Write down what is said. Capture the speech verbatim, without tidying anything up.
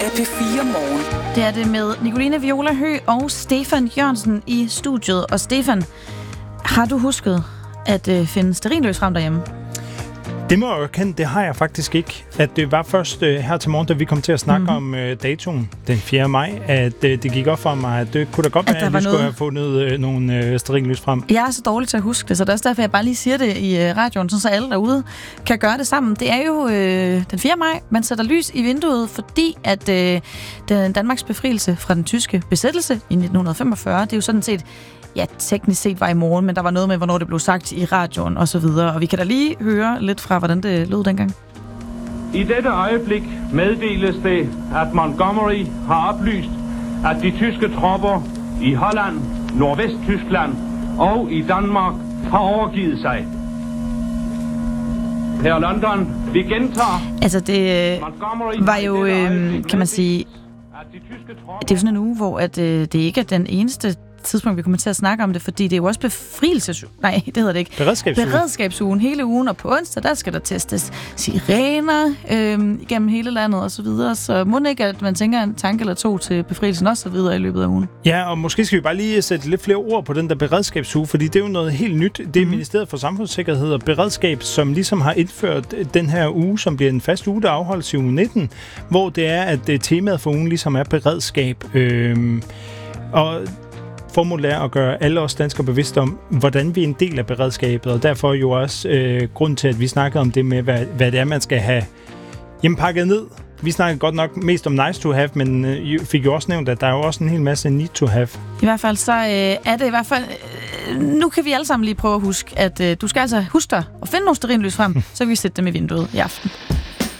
er P fire Morgen. Det er det med Nicoline Viola Høgh og Stefan Jørgensen i studiet. Og Stefan, har du husket at øh, finde stearinlys frem derhjemme? Det må jeg jo kende, det har jeg faktisk ikke. At det var først øh, her til morgen, da vi kom til at snakke mm-hmm. om øh, datoen den fjerde maj, at øh, det gik op for mig, at det kunne da godt være, at, at vi skulle noget... have fundet øh, nogle øh, stearinlys frem. Jeg er så dårlig til at huske det, så det er også derfor, jeg bare lige siger det i øh, radioen, så alle derude kan gøre det sammen. Det er jo øh, den fjerde maj, man sætter lys i vinduet, fordi at øh, den Danmarks befrielse fra den tyske besættelse i nitten femogfyrre, det er jo sådan set, ja, teknisk set var i morgen, men der var noget med, hvornår det blev sagt i radioen og så videre. Og vi kan da lige høre lidt fra, hvordan det lød dengang. I dette øjeblik meddeles det, at Montgomery har oplyst, at de tyske tropper i Holland, Nordvesttyskland og i Danmark har overgivet sig. Her London, vi gentager. Altså det var jo, øh, kan man sige, det er jo sådan en uge, hvor at, øh, det ikke er den eneste tidspunkt, vi kommer til at snakke om det, fordi det er jo også befrielsesugen. Nej, det hedder det ikke. Beredskabsugen. Beredskabsugen hele ugen, og på onsdag, der skal der testes sirener øh, igennem hele landet og så videre. Så må ikke, at man tænker en tanke eller to til befrielsen også så videre i løbet af ugen. Ja, og måske skal vi bare lige sætte lidt flere ord på den der beredskabsuge, fordi det er jo noget helt nyt. Det er mm. Ministeriet for Samfundssikkerhed og Beredskab, som ligesom har indført den her uge, som bliver en fast uge, der afholdes i uge nitten, hvor det er, at temaet for ugen ligesom er beredskab. Øh, og formålet er at gøre alle os danskere bevidste om, hvordan vi er en del af beredskabet, og derfor jo også øh, grund til, at vi snakker om det med, hvad, hvad det er, man skal have hjempakket ned. Vi snakker godt nok mest om nice to have, men øh, fik jo også nævnt, at der er jo også en hel masse need to have. I hvert fald så øh, er det i hvert fald... Øh, nu kan vi alle sammen lige prøve at huske, at øh, du skal altså huske dig at finde nogle stearinlys frem, så kan vi sætte dem i vinduet i aften.